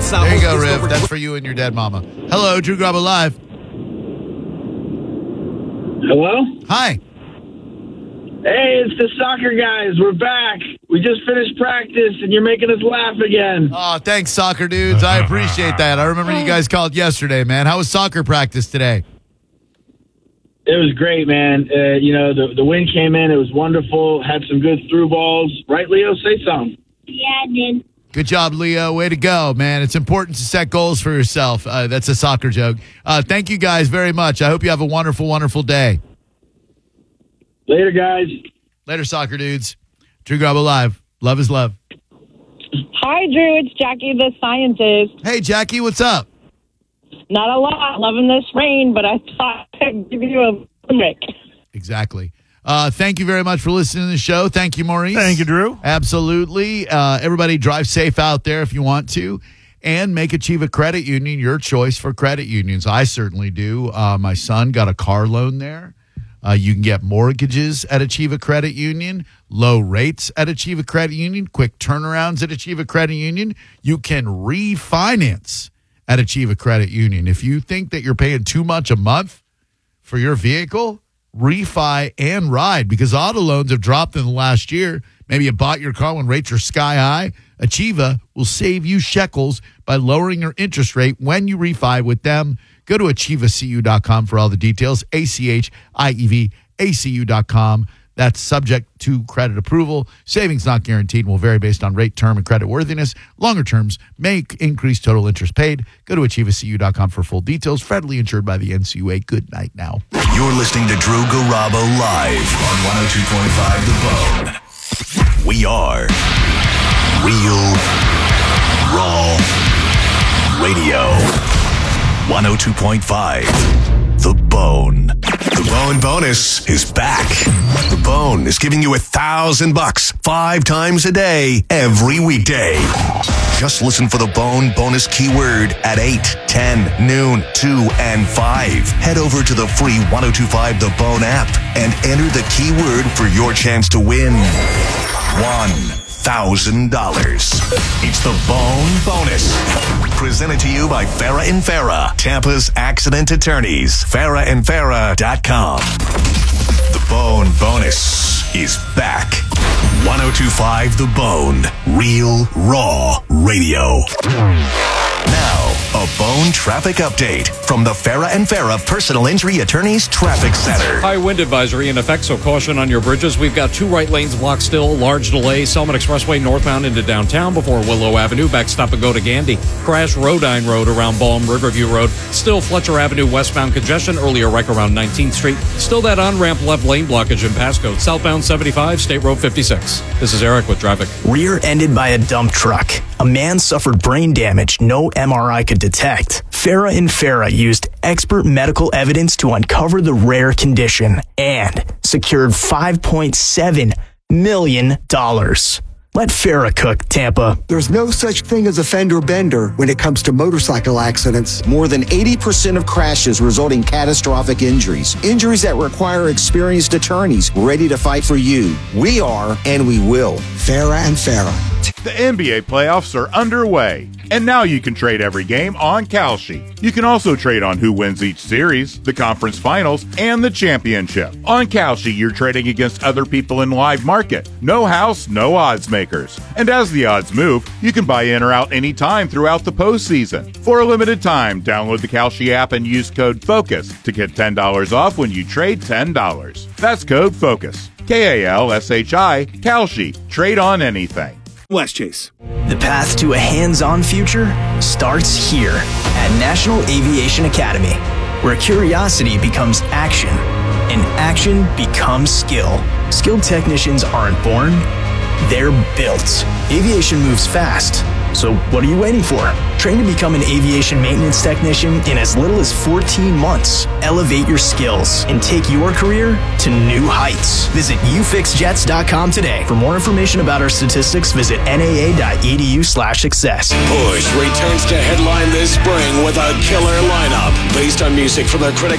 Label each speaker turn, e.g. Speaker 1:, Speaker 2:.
Speaker 1: There you go, Riv. That's for you and your dead mama. Hello, Drew Garabo Live.
Speaker 2: Hello?
Speaker 1: Hi.
Speaker 2: Hey, it's the soccer guys. We're back. We just finished practice, and you're making us laugh again.
Speaker 1: Oh, thanks, soccer dudes. I appreciate that. I remember you guys called yesterday, man. How was soccer practice today?
Speaker 2: It was great, man. The wind came in. It was wonderful. Had some good through balls. Right, Leo? Say something.
Speaker 3: Yeah, I did.
Speaker 1: Good job, Leo. Way to go, man. It's important to set goals for yourself. That's a soccer joke. Thank you guys very much. I hope you have a wonderful, wonderful day.
Speaker 2: Later, guys.
Speaker 1: Later, soccer dudes. Drew Garabo Live. Love is love.
Speaker 4: Hi, Drew. It's Jackie, the scientist.
Speaker 1: Hey, Jackie. What's up?
Speaker 4: Not a lot. Loving this rain, but I thought I'd give you a limerick.
Speaker 1: Exactly. Thank you very much for listening to the show. Thank you, Maurice.
Speaker 5: Thank you, Drew.
Speaker 1: Absolutely. Everybody drive safe out there if you want to. And make Achieva Credit Union your choice for credit unions. I certainly do. My son got a car loan there. You can get mortgages at Achieva Credit Union, low rates at Achieva Credit Union, quick turnarounds at Achieva Credit Union. You can refinance at Achieva Credit Union. If you think that you're paying too much a month for your vehicle, refi and ride, because auto loans have dropped in the last year. Maybe you bought your car when rates are sky high. Achieva will save you shekels by lowering your interest rate when you refi with them. Go to achievacu.com for all the details. ACHIEVACU.com. That's subject to credit approval. Savings not guaranteed and will vary based on rate, term, and credit worthiness. Longer terms may increase total interest paid. Go to achievacu.com for full details. Federally insured by the NCUA. Good night now.
Speaker 6: You're listening to Drew Garabo live on 102.5 The Bone. We are Real Raw Radio. 102.5 The Bone. The Bone bonus is back. The Bone is giving you $1,000 5 times a day, every weekday. Just listen for the Bone bonus keyword at 8, 10, noon, 2, and 5. Head over to the free 102.5 The Bone app and enter the keyword for your chance to win $1,000. It's the Bone bonus. Presented to you by Farah and Farah, Tampa's accident attorneys. FarahandFarah.com. The Bone bonus is back. 102.5 The Bone. Real Raw Radio. Now, a Bone traffic update from the Farah and Farah Personal Injury Attorneys Traffic Center.
Speaker 7: High wind advisory in effect, so caution on your bridges. We've got 2 right lanes blocked still. Large delay. Selman Expressway northbound into downtown before Willow Avenue. Back stop and go to Gandy. Crash Rodine Road around Balm Riverview Road. Still Fletcher Avenue westbound congestion. Earlier wreck around 19th Street. Still that on-ramp left lane blockage in Pasco. Southbound 75, State Road 56. This is Eric with traffic.
Speaker 8: Rear-ended by a dump truck. A man suffered brain damage no MRI could detect. Farah and Farah used expert medical evidence to uncover the rare condition and secured $5.7 million. Let Farah cook, Tampa.
Speaker 9: There's no such thing as a fender bender when it comes to motorcycle accidents.
Speaker 10: More than 80% of crashes result in catastrophic injuries. Injuries that require experienced attorneys ready to fight for you. We are, and we will.
Speaker 9: Farah and Farah.
Speaker 5: The NBA playoffs are underway, and now you can trade every game on Kalshi. You can also trade on who wins each series, the conference finals, and the championship. On Kalshi, you're trading against other people in live market. No house, no odds makers. And as the odds move, you can buy in or out anytime throughout the postseason. For a limited time, download the Kalshi app and use code FOCUS to get $10 off when you trade $10. That's code FOCUS. KALSHI, Kalshi. Trade on anything.
Speaker 11: West Chase.
Speaker 8: The path to a hands-on future starts here at National Aviation Academy, where curiosity becomes action and action becomes skill. Skilled technicians aren't born, they're built. Aviation moves fast, so what are you waiting for? Train to become an aviation maintenance technician in as little as 14 months. Elevate your skills and take your career to new heights. Visit ufixjets.com today. For more information about our statistics, visit naa.edu/success.
Speaker 11: Push returns to headline this spring with a killer lineup based on music from the critics.